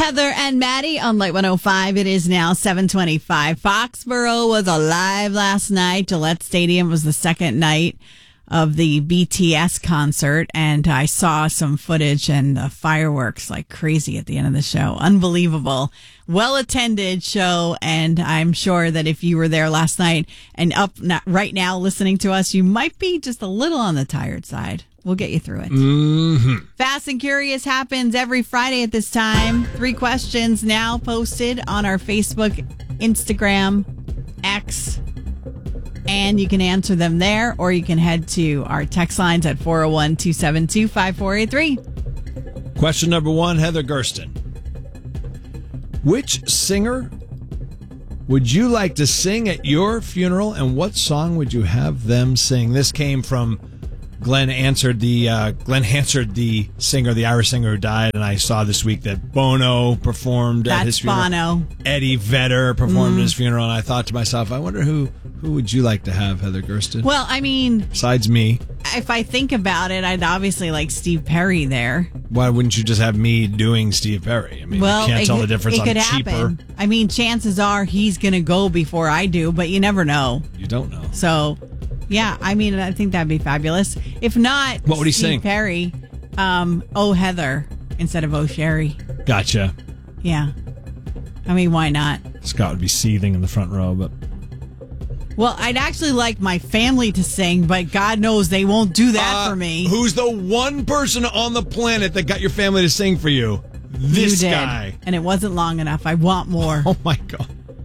Heather and Maddie on Light 105. It is now 7:25. Foxborough was alive last night. Gillette Stadium was the second night of the BTS concert, and I saw some footage and the fireworks like crazy at the end of the show. Unbelievable. Well-attended show, and I'm sure that if you were there last night and up right now listening to us, you might be just a little on the tired side. We'll get you through it. Mm-hmm. Fast and Curious happens every Friday at this time. 3 questions now posted on our Facebook, Instagram, X, and you can answer them there, or you can head to our text lines at 401-272-5483. Question number 1, Heather Gersten. Which singer would you like to sing at your funeral, and what song would you have them sing? This came from Glenn Hansard, the singer, the Irish singer who died, and I saw this week that Bono performed at his funeral. That's Bono. Eddie Vedder performed at his funeral, and I thought to myself, I wonder who would you like to have, Heather Gersten? Well, I mean, besides me. If I think about it, I'd obviously like Steve Perry there. Why wouldn't you just have me doing Steve Perry? I mean, well, you can't tell the difference. It could cheaper. Happen. I mean, chances are he's going to go before I do, but you never know. You don't know. So, yeah, I mean, I think that'd be fabulous. If not, what would he sing? Steve Perry, Oh Heather instead of Oh Sherry. Gotcha. Yeah. I mean, why not? Scott would be seething in the front row, but... Well, I'd actually like my family to sing, but God knows they won't do that for me. Who's the one person on the planet that got your family to sing for you? This guy. And it wasn't long enough. I want more. Oh, my God.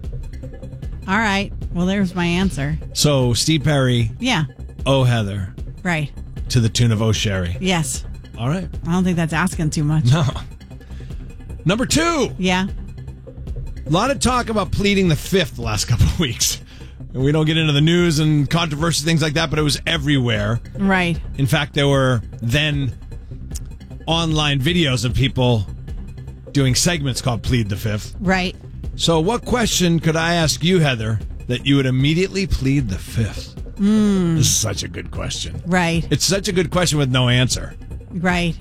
All right. Well, there's my answer. So, Steve Perry. Yeah. Oh, Heather. Right. To the tune of Oh, Sherry. Yes. All right. I don't think that's asking too much. No. Number 2. Yeah. A lot of talk about pleading the fifth the last couple of weeks. And we don't get into the news and controversy, things like that, but it was everywhere. Right. In fact, there were then online videos of people doing segments called Plead the Fifth. Right. So what question could I ask you, Heather, that you would immediately plead the fifth? This is such a good question. Right. It's such a good question with no answer. Right.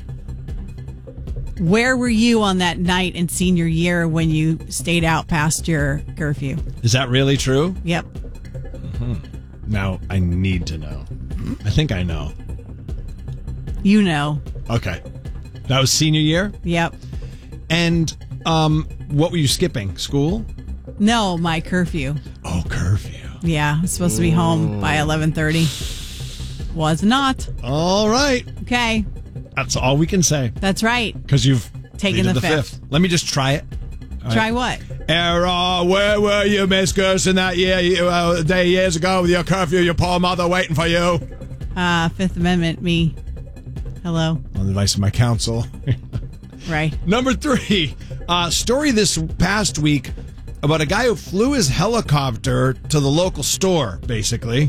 Where were you on that night in senior year when you stayed out past your curfew? Is that really true? Yep. Now, I need to know. I think I know. You know. Okay. That was senior year? Yep. And what were you skipping? School? No, my curfew. Oh, curfew. Yeah, I was supposed to be home by 11:30. Was not. All right. Okay. That's all we can say. That's right. Because you've taken the fifth. Let me just try it. All try right. what? Error, where were you, Miss Gersten, that day years ago with your curfew, your poor mother waiting for you? Fifth Amendment, me. Hello. On the advice of my counsel. Right. Number 3, story this past week about a guy who flew his helicopter to the local store, basically.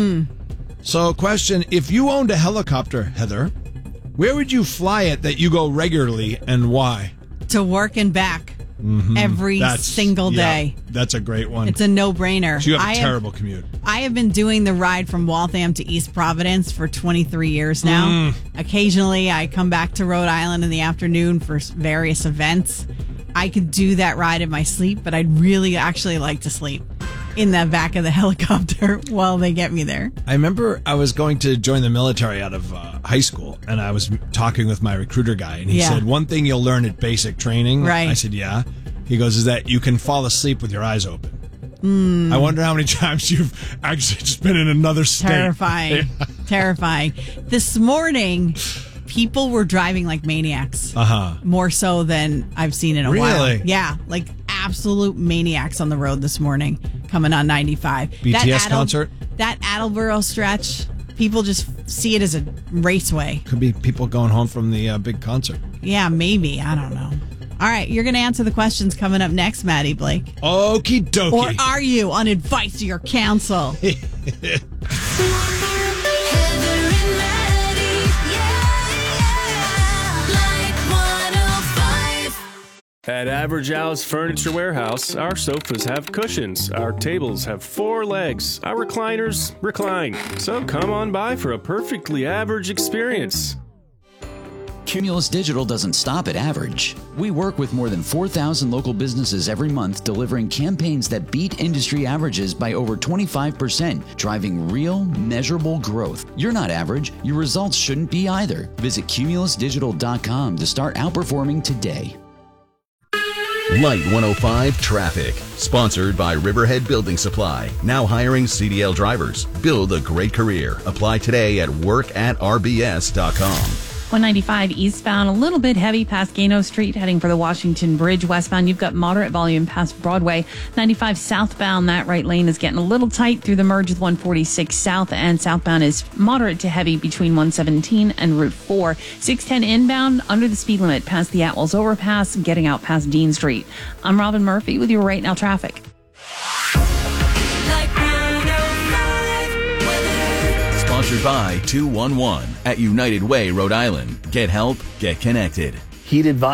So, question, if you owned a helicopter, Heather, where would you fly it that you go regularly and why? To work and back every single day. That's a great one. It's a no-brainer. So you have a terrible commute. I have been doing the ride from Waltham to East Providence for 23 years now. Occasionally, I come back to Rhode Island in the afternoon for various events. I could do that ride in my sleep, but I'd really actually like to sleep in the back of the helicopter while they get me there. I remember I was going to join the military out of high school, and I was talking with my recruiter guy, and he said, one thing you'll learn at basic training. Right. I said, yeah. He goes, is that you can fall asleep with your eyes open. I wonder how many times you've actually just been in another state. Terrifying. Terrifying. This morning, people were driving like maniacs. More so than I've seen in a while. Really? Yeah, like absolute maniacs on the road this morning, coming on 95. BTS concert? That Attleboro stretch, people just see it as a raceway. Could be people going home from the big concert. Yeah, maybe. I don't know. All right, you're going to answer the questions coming up next, Maddie Blake. Okie dokie. Or are you on advice to your counsel? At Average Al's Furniture Warehouse, our sofas have cushions, our tables have 4 legs, our recliners recline. So come on by for a perfectly average experience. Cumulus Digital doesn't stop at average. We work with more than 4,000 local businesses every month, delivering campaigns that beat industry averages by over 25%, driving real, measurable growth. You're not average. Your results shouldn't be either. Visit cumulusdigital.com to start outperforming today. Light 105 Traffic, sponsored by Riverhead Building Supply. Now hiring CDL drivers. Build a great career. Apply today at workatrbs.com. 195 eastbound, a little bit heavy past Gano Street, heading for the Washington Bridge. Westbound, you've got moderate volume past Broadway. 95 southbound, that right lane is getting a little tight through the merge with 146 south, and southbound is moderate to heavy between 117 and Route 4. 610 inbound, under the speed limit past the Atwells Overpass, getting out past Dean Street. I'm Robin Murphy with your Right Now traffic. Sponsored by 211 at United Way, Rhode Island. Get help, get connected. Heated